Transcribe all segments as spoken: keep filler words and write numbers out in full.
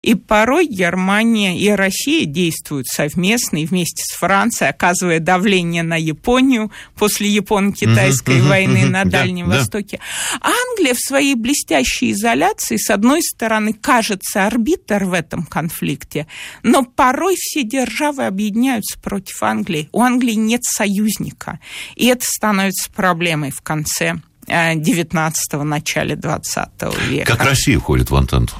И порой Германия и Россия действуют совместно и вместе с Францией, оказывая давление на Японию после Японо-Китайской uh-huh, войны uh-huh, на Дальнем да, Востоке. Да. Англия в своей блестящей изоляции, с одной стороны, кажется арбитр в этом конфликте, но порой все державы объединяются против Англии. У Англии нет союзника, и это становится проблемой в конце девятнадцатого, начале двадцатого века. Как Россия входит в Антанту?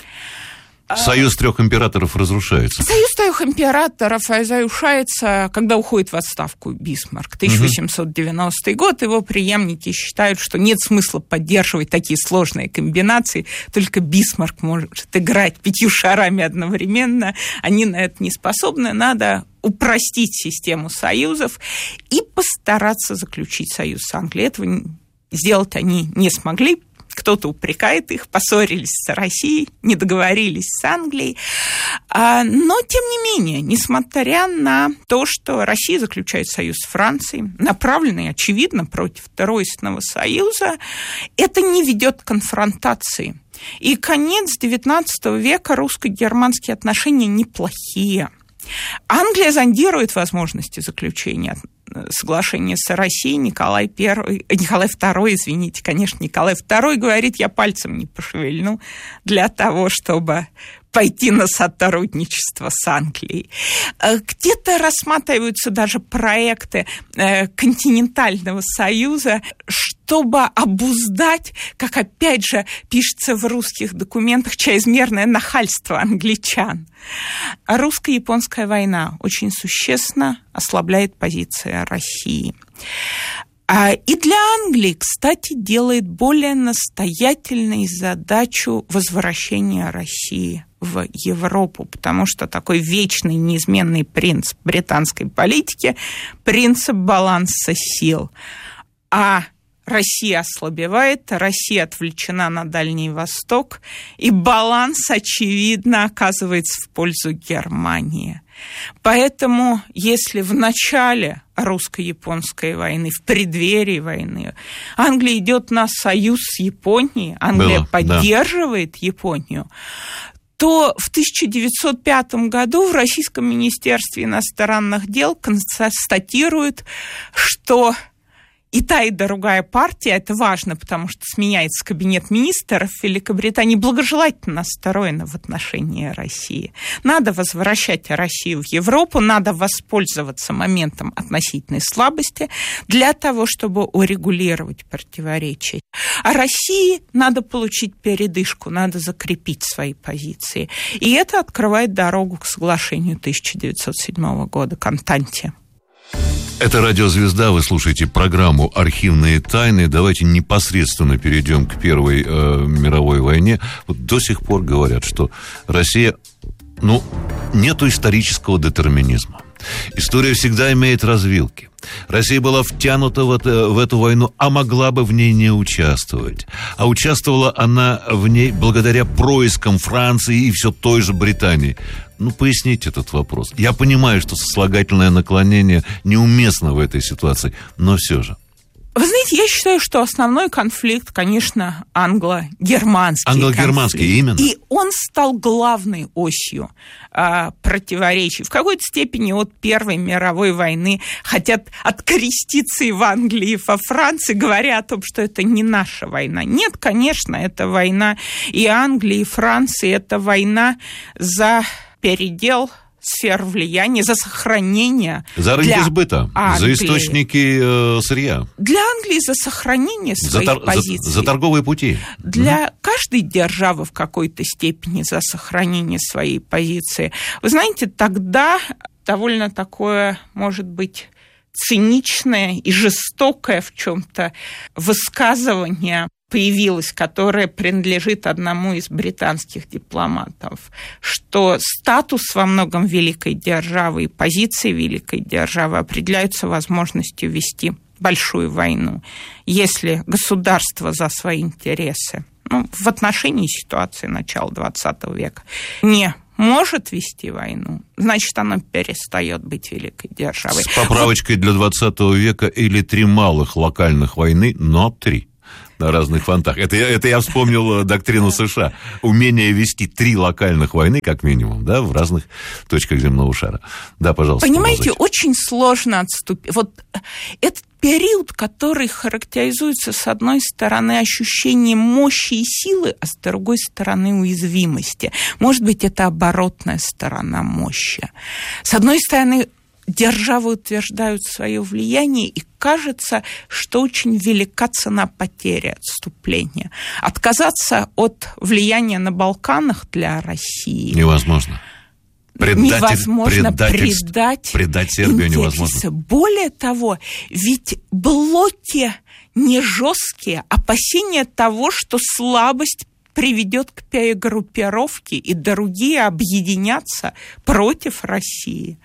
Союз трех императоров разрушается. Союз трех императоров разрушается, когда уходит в отставку Бисмарк. тысяча восемьсот девяностый год. Его преемники считают, что нет смысла поддерживать такие сложные комбинации. Только Бисмарк может играть пятью шарами одновременно. Они на это не способны. Надо упростить систему союзов и постараться заключить союз с Англией. Этого сделать они не смогли. Кто-то упрекает их, поссорились с Россией, не договорились с Англией. Но, тем не менее, несмотря на то, что Россия заключает союз с Францией, направленный, очевидно, против Тройственного союза, это не ведет к конфронтации. И конец девятнадцатого века русско-германские отношения неплохие. Англия зондирует возможности заключения соглашения с Россией. Николай Первый, Николай Второй, извините, конечно, Николай Второй говорит, я пальцем не пошевельну для того, чтобы пойти на сотрудничество с Англией. Где-то рассматриваются даже проекты континентального союза, чтобы обуздать, как опять же пишется в русских документах, чрезмерное нахальство англичан. Русско-японская война очень существенно ослабляет позиции России. И для Англии, кстати, делает более настоятельной задачу возвращения России в Европу, потому что такой вечный, неизменный принцип британской политики – принцип баланса сил. А Россия ослабевает, Россия отвлечена на Дальний Восток, и баланс, очевидно, оказывается в пользу Германии. Поэтому, если в начале русско-японской войны, в преддверии войны, Англия идет на союз с Японией, Англия Было, поддерживает да. Японию, то в тысяча девятьсот пятом году в Российском министерстве иностранных дел констатируют, что и та, и другая партия, это важно, потому что сменяется кабинет министров Великобритании, благожелательно настроена в отношении России. Надо возвращать Россию в Европу, надо воспользоваться моментом относительной слабости для того, чтобы урегулировать противоречия. А России надо получить передышку, надо закрепить свои позиции. И это открывает дорогу к соглашению тысяча девятьсот седьмого года, к Антанте. Это «Радиозвезда», вы слушаете программу «Архивные тайны». Давайте непосредственно перейдем к Первой э, мировой войне. Вот до сих пор говорят, что Россия, ну, нету исторического детерминизма. История всегда имеет развилки. Россия была втянута в, это, в эту войну, а могла бы в ней не участвовать. А участвовала она в ней благодаря проискам Франции и все той же Британии. Ну, поясните этот вопрос. Я понимаю, что сослагательное наклонение неуместно в этой ситуации, но все же. Вы знаете, я считаю, что основной конфликт, конечно, англо-германский. Англо-германский, конфликт. Именно. И он стал главной осью а, противоречий. В какой-то степени от Первой мировой войны хотят откреститься и в Англии, и во Франции, говоря о том, что это не наша война. Нет, конечно, это война и Англии, и Франции. Это война за передел сфер влияния, за сохранение... За рынки сбыта, за источники э, сырья. Для Англии за сохранение своих за, позиций. За, за торговые пути. Для mm-hmm. каждой державы в какой-то степени за сохранение своей позиции. Вы знаете, тогда довольно такое, может быть, циничное и жестокое в чем-то высказывание появилась, которая принадлежит одному из британских дипломатов, что статус во многом великой державы и позиции великой державы определяются возможностью вести большую войну, если государство за свои интересы, ну, в отношении ситуации начала двадцатого века, не может вести войну, значит, оно перестает быть великой державой. С поправочкой для двадцатого века или три малых локальных войны, но три. на разных фронтах. Это, это я вспомнил доктрину США. Умение вести три локальных войны, как минимум, да, в разных точках земного шара. Да, пожалуйста. Понимаете, продолжайте. очень сложно отступить. Вот этот период, который характеризуется, с одной стороны, ощущением мощи и силы, а с другой стороны, уязвимости. Может быть, это оборотная сторона мощи. С одной стороны, державы утверждают свое влияние, и кажется, что очень велика цена потери отступления. Отказаться от влияния на Балканах для России невозможно. Предатель, невозможно предать, предать Сербию интересы. Невозможно. Более того, ведь блоки не жесткие, опасения того, что слабость приведет к перегруппировке, и другие объединятся против России.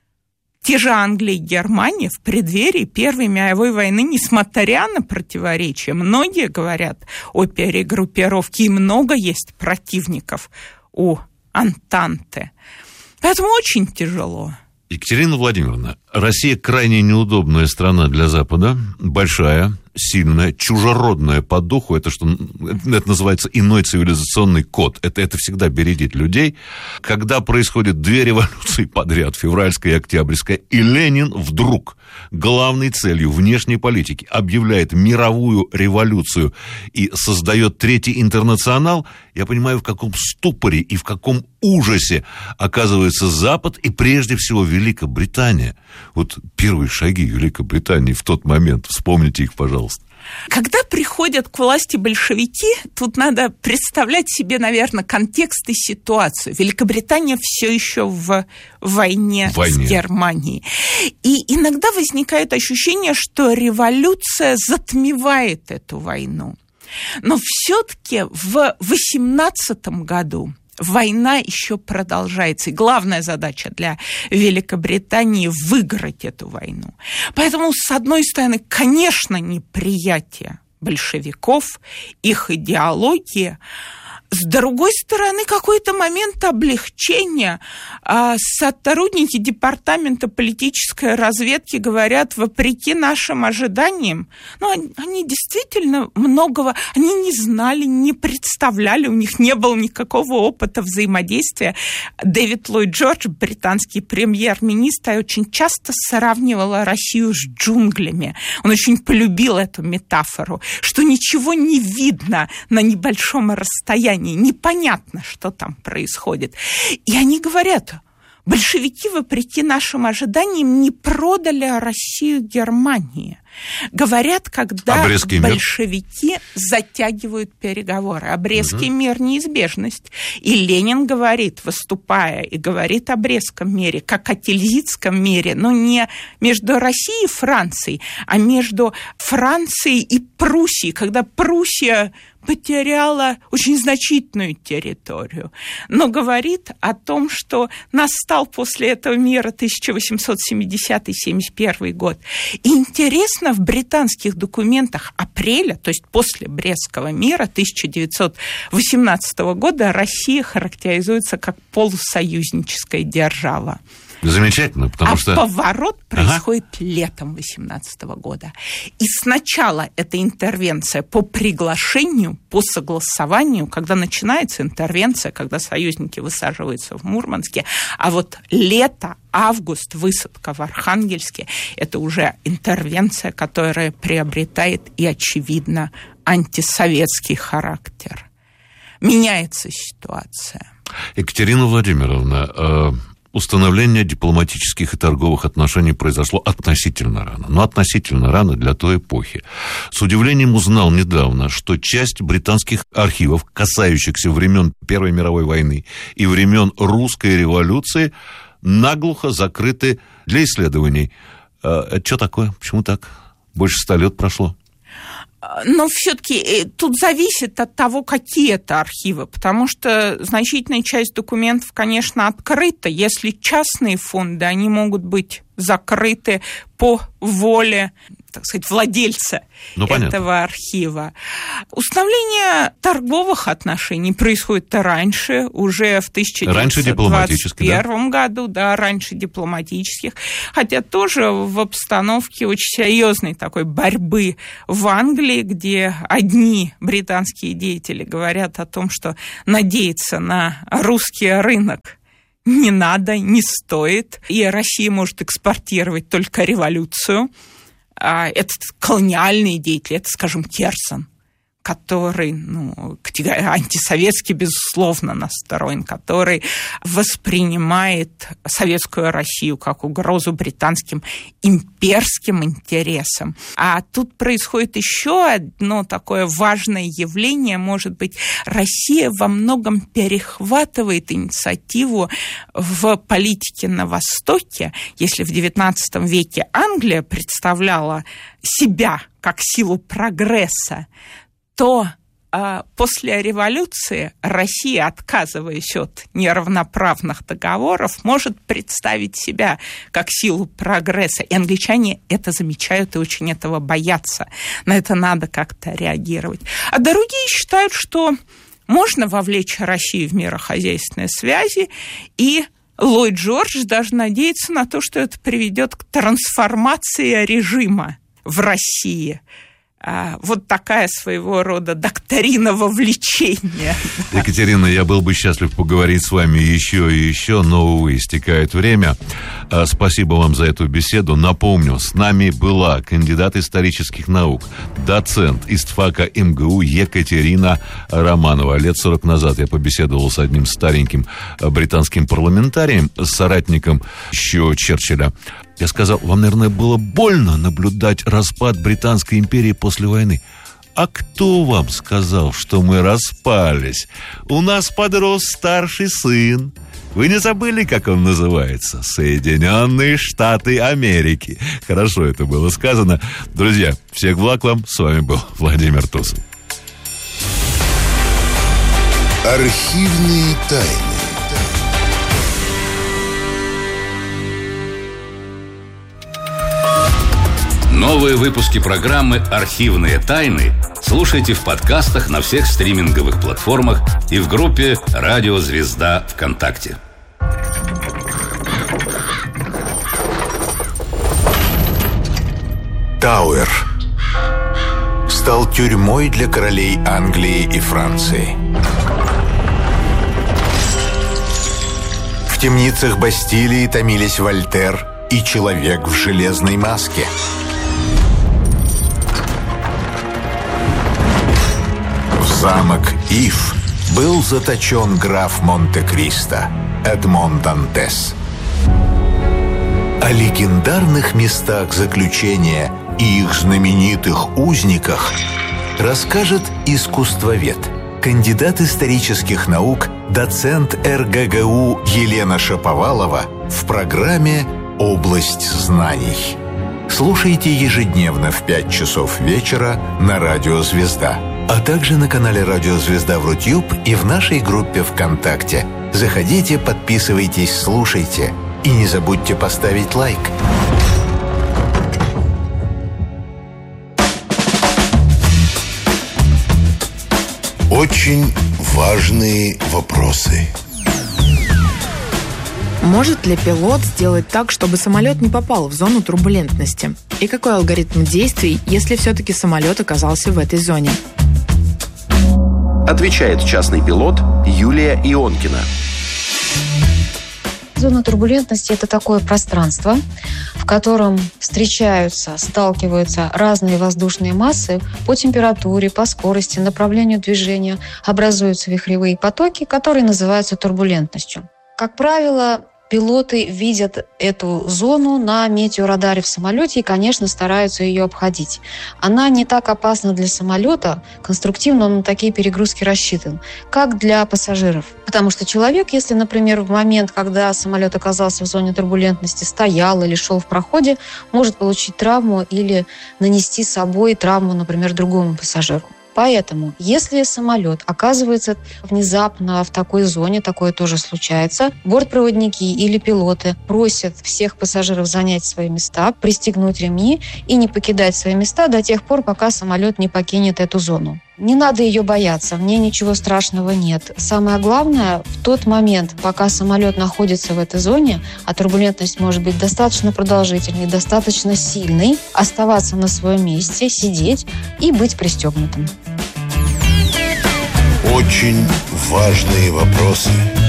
Те же Англия и Германия в преддверии Первой мировой войны, несмотря на противоречия, многие говорят о перегруппировке, и много есть противников у Антанты. Поэтому очень тяжело. Екатерина Владимировна, Россия крайне неудобная страна для Запада, большая, сильная, чужеродная по духу. Это что, это называется иной цивилизационный код. Это, это всегда бередит людей. Когда происходят две революции подряд, февральская и октябрьская, и Ленин вдруг главной целью внешней политики объявляет мировую революцию и создает Третий интернационал, я понимаю, в каком ступоре и в каком ужасе оказывается Запад и прежде всего Великобритания. Вот первые шаги Великобритании в тот момент, вспомните их, пожалуйста. Когда приходят к власти большевики, тут надо представлять себе, наверное, контекст и ситуацию. Великобритания все еще в войне, в войне с Германией. И иногда возникает ощущение, что революция затмевает эту войну. Но все-таки в восемнадцатом году война еще продолжается. И главная задача для Великобритании – выиграть эту войну. Поэтому, с одной стороны, конечно, неприятие большевиков, их идеологии. С другой стороны, какой-то момент облегчения. Сотрудники департамента политической разведки говорят, вопреки нашим ожиданиям, ну, они, они действительно многого, они не знали, не представляли, у них не было никакого опыта взаимодействия. Дэвид Ллойд Джордж, британский премьер-министр, очень часто сравнивал Россию с джунглями. Он очень полюбил эту метафору, что ничего не видно на небольшом расстоянии, непонятно, что там происходит. И они говорят, большевики, вопреки нашим ожиданиям, не продали Россию Германии. Говорят, когда Брестский большевики мир. затягивают переговоры. А Брестский угу. мир – неизбежность. И Ленин говорит, выступая, и говорит о Брестском мире, как о Тильзитском мире, но не между Россией и Францией, а между Францией и Пруссией, когда Пруссия потеряла очень значительную территорию, но говорит о том, что настал после этого мира тысяча восемьсот семидесятый — семьдесят первый год. И интересно, в британских документах апреля, то есть после Брестского мира тысяча девятьсот восемнадцатого года, Россия характеризуется как полусоюзническая держава. Замечательно, потому а что... А поворот происходит ага. летом восемнадцатого года. И сначала это интервенция по приглашению, по согласованию, когда начинается интервенция, когда союзники высаживаются в Мурманске, а вот лето, август, высадка в Архангельске, это уже интервенция, которая приобретает и, очевидно, антисоветский характер. Меняется ситуация. Екатерина Владимировна, э... установление дипломатических и торговых отношений произошло относительно рано. Но относительно рано для той эпохи. С удивлением узнал недавно, что часть британских архивов, касающихся времен Первой мировой войны и времен Русской революции, наглухо закрыты для исследований. Это что такое? Почему так? Больше ста лет прошло. Но все-таки тут зависит от того, какие это архивы, потому что значительная часть документов, конечно, открыта. Если частные фонды, они могут быть закрыты по воле так сказать, владельца ну, этого понятно. архива. Установление торговых отношений происходит раньше, уже в тысяча девятьсот двадцать первом да? году, да, раньше дипломатических, хотя тоже в обстановке очень серьезной такой борьбы в Англии, где одни британские деятели говорят о том, что надеяться на русский рынок не надо, не стоит, и Россия может экспортировать только революцию. Это колониальные деятели, это, скажем, Керсон, который, ну, антисоветский, безусловно, настроен, который воспринимает советскую Россию как угрозу британским имперским интересам. А тут происходит еще одно такое важное явление. Может быть, Россия во многом перехватывает инициативу в политике на Востоке. Если в девятнадцатом веке Англия представляла себя как силу прогресса, то а, после революции Россия, отказываясь от неравноправных договоров, может представить себя как силу прогресса. И англичане это замечают и очень этого боятся. На это надо как-то реагировать. А другие считают, что можно вовлечь Россию в мирохозяйственные связи, и Ллойд Джордж даже надеется на то, что это приведет к трансформации режима в России. Вот такая своего рода доктрина вовлечения. Екатерина, я был бы счастлив поговорить с вами еще и еще, но, увы, истекает время. Спасибо вам за эту беседу. Напомню, с нами была кандидат исторических наук, доцент ИСТФАКа МГУ Екатерина Романова. Лет сорок назад я побеседовал с одним стареньким британским парламентарием, соратником еще Черчилля. Я сказал, вам, наверное, было больно наблюдать распад Британской империи после войны. А кто вам сказал, что мы распались? У нас подрос старший сын. Вы не забыли, как он называется? Соединенные Штаты Америки. Хорошо это было сказано. Друзья, всех благ вам. С вами был Владимир Тусов. Архивные тайны. Новые выпуски программы «Архивные тайны» слушайте в подкастах на всех стриминговых платформах и в группе «Радио Звезда» ВКонтакте. Тауэр стал тюрьмой для королей Англии и Франции. В темницах Бастилии томились Вольтер и человек в железной маске. В замок Ив был заточен граф Монте-Кристо Эдмон Дантес. О легендарных местах заключения и их знаменитых узниках расскажет искусствовед, кандидат исторических наук, доцент эр гэ гэ у Елена Шаповалова в программе «Область знаний». Слушайте ежедневно в пять часов вечера на Радио Звезда, а также на канале Радио Звезда в Рутюб и в нашей группе ВКонтакте. Заходите, подписывайтесь, слушайте и не забудьте поставить лайк. Очень важные вопросы. Может ли пилот сделать так, чтобы самолет не попал в зону турбулентности? И какой алгоритм действий, если все-таки самолет оказался в этой зоне? Отвечает частный пилот Юлия Ионкина. Зона турбулентности – это такое пространство, в котором встречаются, сталкиваются разные воздушные массы по температуре, по скорости, направлению движения, образуются вихревые потоки, которые называются турбулентностью. Как правило, пилоты видят эту зону на метеорадаре в самолете и, конечно, стараются ее обходить. Она не так опасна для самолета, конструктивно он на такие перегрузки рассчитан, как для пассажиров. Потому что человек, если, например, в момент, когда самолет оказался в зоне турбулентности, стоял или шел в проходе, может получить травму или нанести с собой травму, например, другому пассажиру. Поэтому, если самолет оказывается внезапно в такой зоне, такое тоже случается, бортпроводники или пилоты просят всех пассажиров занять свои места, пристегнуть ремни и не покидать свои места до тех пор, пока самолет не покинет эту зону. Не надо ее бояться, в ней ничего страшного нет. Самое главное, в тот момент, пока самолет находится в этой зоне, а турбулентность может быть достаточно продолжительной, достаточно сильной, оставаться на своем месте, сидеть и быть пристегнутым. Очень важные вопросы.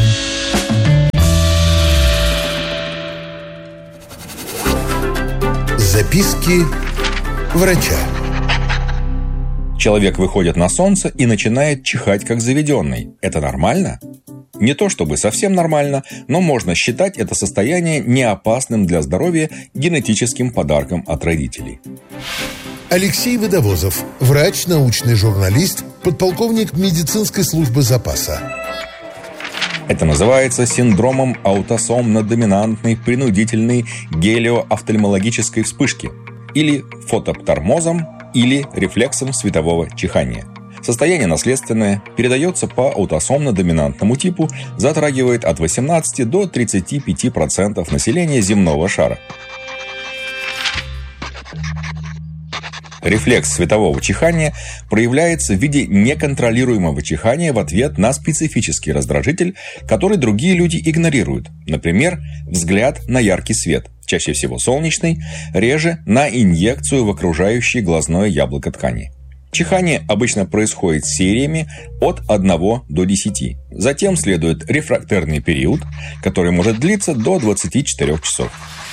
Записки врача. Человек выходит на солнце и начинает чихать как заведенный. Это нормально? Не то чтобы совсем нормально, но можно считать это состояние неопасным для здоровья генетическим подарком от родителей. Алексей Водовозов, врач, научный журналист, подполковник медицинской службы запаса. Это называется синдромом аутосомно-доминантной принудительной гелиоофтальмологической вспышки или фотоптормозом, или рефлексом светового чихания. Состояние наследственное, передается по аутосомно-доминантному типу, затрагивает от восемнадцати до тридцати пяти процентов населения земного шара. Рефлекс светового чихания проявляется в виде неконтролируемого чихания в ответ на специфический раздражитель, который другие люди игнорируют. Например, взгляд на яркий свет, чаще всего солнечный, реже на инъекцию в окружающее глазное яблоко ткани. Чихание обычно происходит сериями от одного до десяти. Затем следует рефрактерный период, который может длиться до двадцати четырёх часов.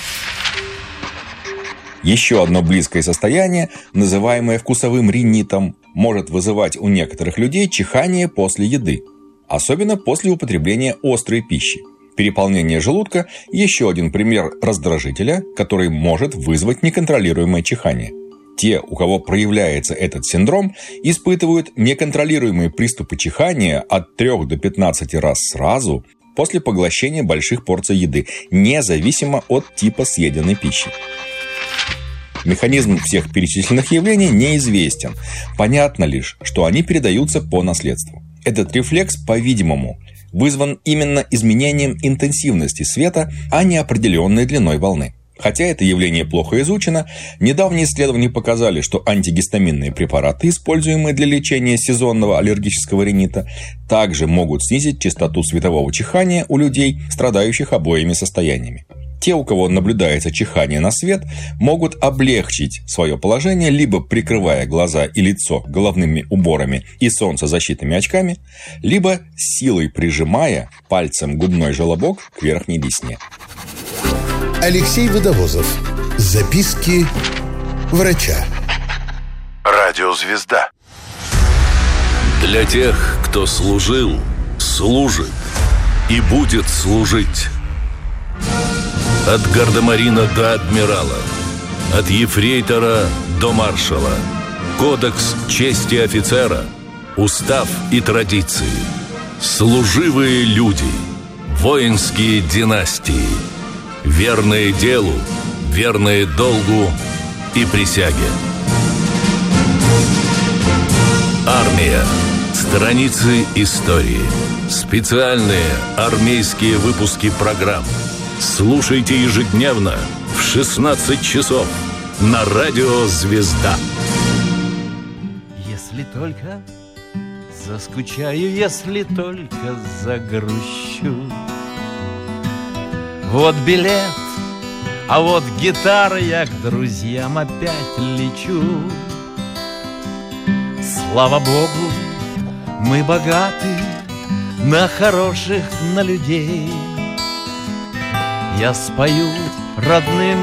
Еще одно близкое состояние, называемое вкусовым ринитом, может вызывать у некоторых людей чихание после еды, особенно после употребления острой пищи. Переполнение желудка – еще один пример раздражителя, который может вызвать неконтролируемое чихание. Те, у кого проявляется этот синдром, испытывают неконтролируемые приступы чихания от трёх до пятнадцати раз сразу после поглощения больших порций еды, независимо от типа съеденной пищи. Механизм всех перечисленных явлений неизвестен. Понятно лишь, что они передаются по наследству. Этот рефлекс, по-видимому, вызван именно изменением интенсивности света, а не определенной длиной волны. Хотя это явление плохо изучено, недавние исследования показали, что антигистаминные препараты, используемые для лечения сезонного аллергического ринита, также могут снизить частоту светового чихания у людей, страдающих обоими состояниями. Те, у кого наблюдается чихание на свет, могут облегчить свое положение, либо прикрывая глаза и лицо головными уборами и солнцезащитными очками, либо силой прижимая пальцем губной желобок к верхней десне. Алексей Водовозов. Записки врача. Радиозвезда. Для тех, кто служил, служит и будет служить. От гардемарина до адмирала, от ефрейтора до маршала. Кодекс чести офицера, устав и традиции. Служивые люди, воинские династии. Верные делу, верные долгу и присяге. Армия. Страницы истории. Специальные армейские выпуски программ. Слушайте ежедневно в шестнадцать часов на радио «Звезда». Если только заскучаю, если только загрущу, вот билет, а вот гитара, я к друзьям опять лечу. Слава Богу, мы богаты на хороших, на людей. Я спою родным